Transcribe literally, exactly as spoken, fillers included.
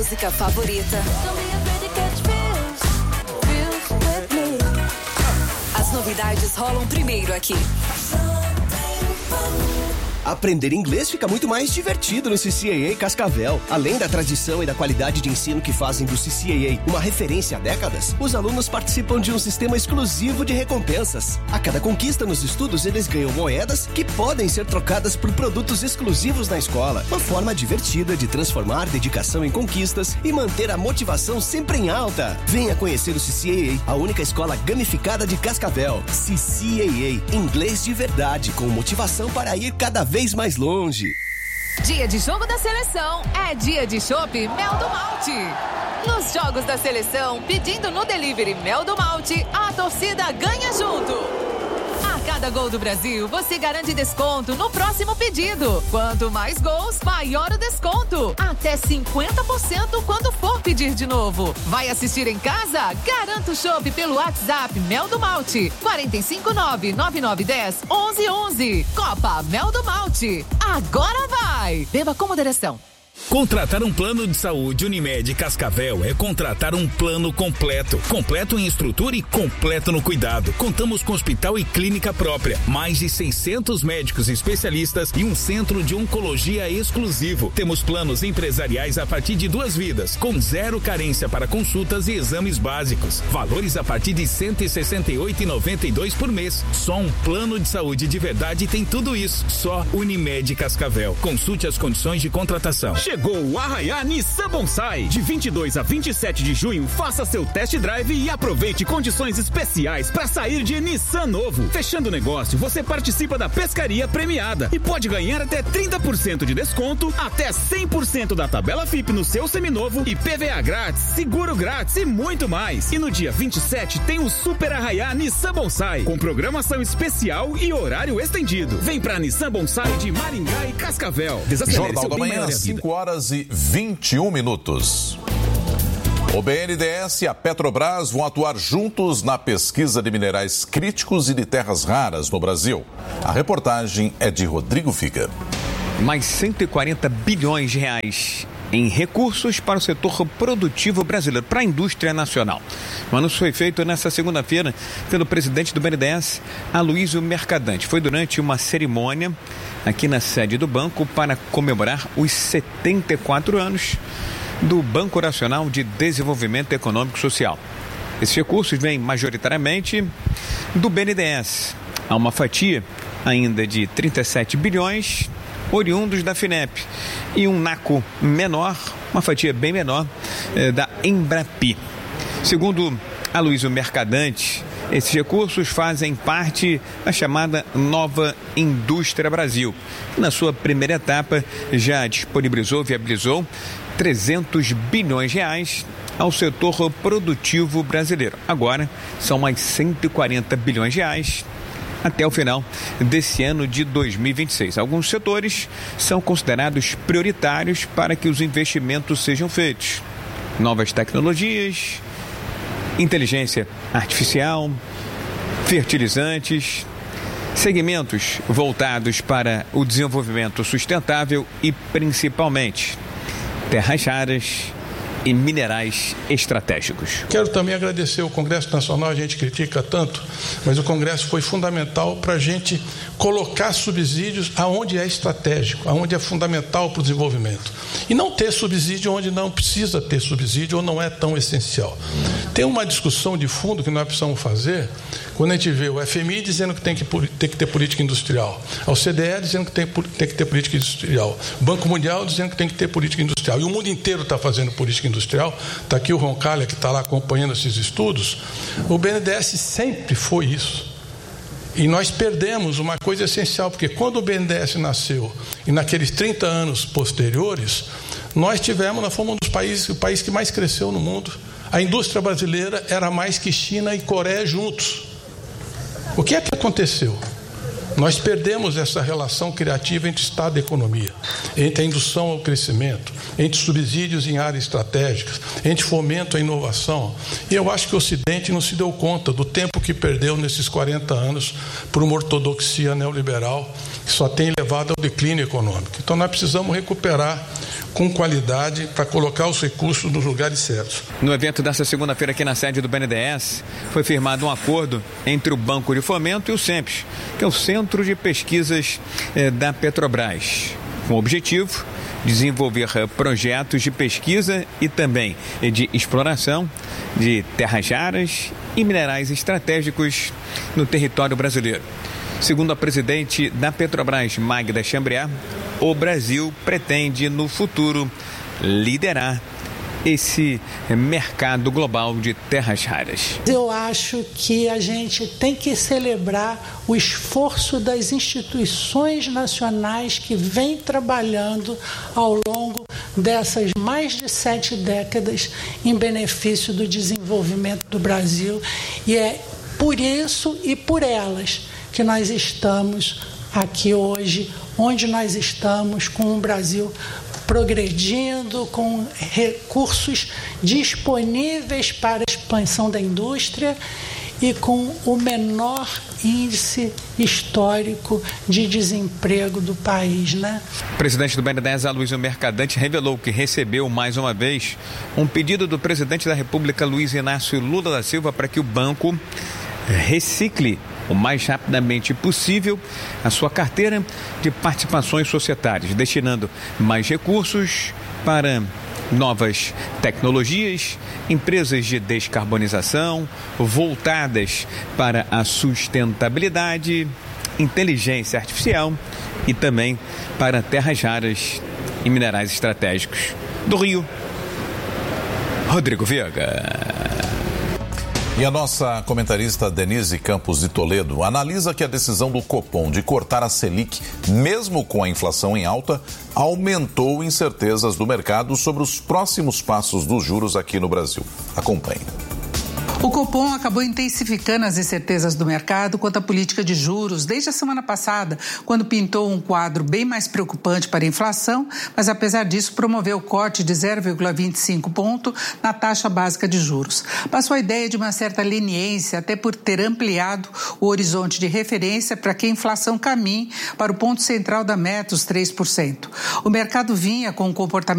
Música favorita. As novidades rolam primeiro aqui. Aprender inglês fica muito mais divertido no C C A A Cascavel. Além da tradição e da qualidade de ensino que fazem do C C A A uma referência há décadas, os alunos participam de um sistema exclusivo de recompensas. A cada conquista nos estudos, eles ganham moedas que podem ser trocadas por produtos exclusivos na escola. Uma forma divertida de transformar dedicação em conquistas e manter a motivação sempre em alta. Venha conhecer o C C A A, a única escola gamificada de Cascavel. C C A A, inglês de verdade, com motivação para ir cada vez vez mais longe. Dia de jogo da seleção é dia de chopp Mel do Malte. Nos jogos da seleção, pedindo no delivery Mel do Malte, a torcida ganha junto. A cada gol do Brasil, você garante desconto no próximo pedido. Quanto mais gols, maior o desconto. Até cinquenta por cento quando for pedir de novo. Vai assistir em casa? Garanta o chopp pelo WhatsApp Mel do Malte. quatro cinco nove, nove nove um zero, onze onze. Copa Mel do Malte. Agora vai! Beba com moderação. Contratar um plano de saúde Unimed Cascavel é contratar um plano completo. Completo em estrutura e completo no cuidado. Contamos com hospital e clínica própria, mais de seiscentos médicos especialistas e um centro de oncologia exclusivo. Temos planos empresariais a partir de duas vidas, com zero carência para consultas e exames básicos. Valores a partir de cento e sessenta e oito reais e noventa e dois centavos por mês. Só um plano de saúde de verdade tem tudo isso. Só Unimed Cascavel. Consulte as condições de contratação. Chegou o Arraiá Nissan Bonsai. De vinte e dois a vinte e sete de junho, faça seu test drive e aproveite condições especiais para sair de Nissan novo. Fechando o negócio, você participa da pescaria premiada e pode ganhar até trinta por cento de desconto, até cem por cento da tabela F I P no seu seminovo e P V A grátis, seguro grátis e muito mais. E no dia vinte e sete tem o Super Arraiá Nissan Bonsai, com programação especial e horário estendido. Vem pra Nissan Bonsai de Maringá e Cascavel. Jornal da Manhã, cinco horas e vinte e um minutos. O B N D E S e a Petrobras vão atuar juntos na pesquisa de minerais críticos e de terras raras no Brasil. A reportagem é de Rodrigo Figa. Mais cento e quarenta bilhões de reais em recursos para o setor produtivo brasileiro, para a indústria nacional. O anúncio foi feito nesta segunda-feira pelo presidente do B N D E S, Aloysio Mercadante. Foi durante uma cerimônia aqui na sede do banco para comemorar os setenta e quatro anos do Banco Nacional de Desenvolvimento Econômico e Social. Esses recursos vêm majoritariamente do B N D E S. Há uma fatia ainda de trinta e sete bilhões oriundos da FINEP e um NACO menor, uma fatia bem menor, eh, da Embrapi. Segundo Aloysio Mercadante, esses recursos fazem parte da chamada Nova Indústria Brasil. Na sua primeira etapa, já disponibilizou, viabilizou trezentos bilhões de reais ao setor produtivo brasileiro. Agora, são mais cento e quarenta bilhões de reais até o final desse ano de dois mil e vinte e seis. Alguns setores são considerados prioritários para que os investimentos sejam feitos. Novas tecnologias, inteligência artificial, fertilizantes, segmentos voltados para o desenvolvimento sustentável e, principalmente, terras raras e minerais estratégicos. Quero também agradecer o Congresso Nacional, a gente critica tanto, mas o Congresso foi fundamental para a gente colocar subsídios aonde é estratégico, aonde é fundamental para o desenvolvimento. E não ter subsídio onde não precisa ter subsídio ou não é tão essencial. Tem uma discussão de fundo que nós precisamos fazer quando a gente vê o F M I dizendo que tem que, tem que ter política industrial, a O C D E dizendo que tem, tem que ter política industrial, o Banco Mundial dizendo que tem que ter política industrial, e o mundo inteiro está fazendo política industrial. Está aqui o Roncalha, que está lá acompanhando esses estudos. O B N D E S sempre foi isso. E nós perdemos uma coisa essencial, porque quando o B N D E S nasceu, e naqueles trinta anos posteriores, nós tivemos, nós fomos um dos países, o país que mais cresceu no mundo. A indústria brasileira era mais que China e Coreia juntos. O que é que aconteceu? Nós perdemos essa relação criativa entre Estado e economia, entre a indução ao crescimento, entre subsídios em áreas estratégicas, entre fomento à inovação. E eu acho que o Ocidente não se deu conta do tempo que perdeu nesses quarenta anos por uma ortodoxia neoliberal que só tem levado ao declínio econômico. Então nós precisamos recuperar com qualidade para colocar os recursos nos lugares certos. No evento desta segunda-feira aqui na sede do B N D E S, foi firmado um acordo entre o Banco de Fomento e o SEMPES, que é o Centro de Pesquisas eh, da Petrobras, com o objetivo de desenvolver eh, projetos de pesquisa e também eh, de exploração de terras raras e minerais estratégicos no território brasileiro. Segundo a presidente da Petrobras, Magda Chambriard, o Brasil pretende, no futuro, liderar esse mercado global de terras raras. Eu acho que a gente tem que celebrar o esforço das instituições nacionais que vêm trabalhando ao longo dessas mais de sete décadas em benefício do desenvolvimento do Brasil, e é por isso e por elas que nós estamos aqui hoje, onde nós estamos, com o Brasil progredindo, com recursos disponíveis para a expansão da indústria e com o menor índice histórico de desemprego do país, né? O presidente do B N D E S, Aloysio Mercadante, revelou que recebeu mais uma vez um pedido do presidente da República, Luiz Inácio Lula da Silva, para que o banco recicle o mais rapidamente possível a sua carteira de participações societárias, destinando mais recursos para novas tecnologias, empresas de descarbonização, voltadas para a sustentabilidade, inteligência artificial e também para terras raras e minerais estratégicos. Do Rio, Rodrigo Viega. E a nossa comentarista Denise Campos de Toledo analisa que a decisão do Copom de cortar a Selic, mesmo com a inflação em alta, aumentou incertezas do mercado sobre os próximos passos dos juros aqui no Brasil. Acompanhe. O Copom acabou intensificando as incertezas do mercado quanto à política de juros desde a semana passada, quando pintou um quadro bem mais preocupante para a inflação, mas apesar disso promoveu o corte de zero vírgula vinte e cinco ponto na taxa básica de juros. Passou a ideia de uma certa leniência, até por ter ampliado o horizonte de referência para que a inflação caminhe para o ponto central da meta, os três por cento. O mercado vinha com um comportamento